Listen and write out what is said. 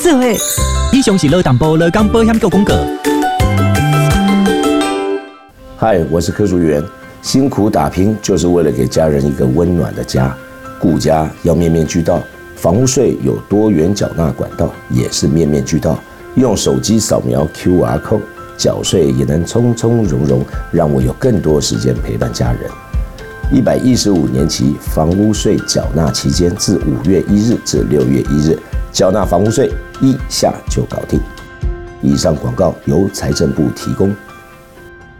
做诶。以上是乐淡薄乐刚保险局广告。 嗨，我是柯淑媛。辛苦打拼就是为了给家人一个温暖的家，顾家要面面俱到。房屋税有多元缴纳管道，也是面面俱到。用手机扫描 QR code， 缴税也能从从容容，让我有更多时间陪伴家人。115年期房屋税缴纳期间，自5月1日至6月1日，缴纳房屋税1下就搞定。以上广告由财政部提供。